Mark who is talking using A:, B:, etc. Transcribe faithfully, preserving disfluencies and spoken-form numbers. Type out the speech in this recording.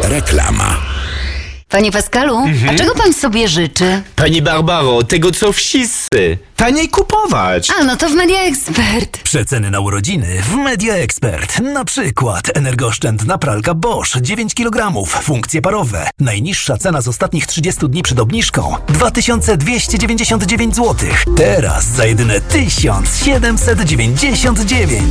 A: Reklama.
B: Panie Pascalu,
C: Mhm.
B: a czego pan sobie życzy?
C: Pani Barbaro, tego co wszyscy. Taniej kupować.
B: A, no to w Media Expert.
D: Przeceny na urodziny w Media Expert. Na przykład energooszczędna pralka Bosch dziewięć kilogramów, funkcje parowe. Najniższa cena z ostatnich trzydziestu dni przed obniżką dwa tysiące dwieście dziewięćdziesiąt dziewięć złotych. Teraz za jedyne tysiąc siedemset dziewięćdziesiąt dziewięć.